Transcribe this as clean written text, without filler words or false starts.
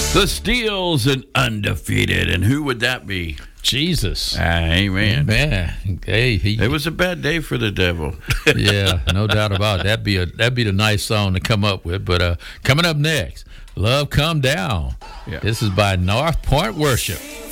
The Steels and Undefeated. And who would that be? Jesus. Amen. Man, hey, It was a bad day for the devil. Yeah, no doubt about it. That'd be the nice song to come up with. But coming up next, Love Come Down. Yeah. This is by North Point Worship.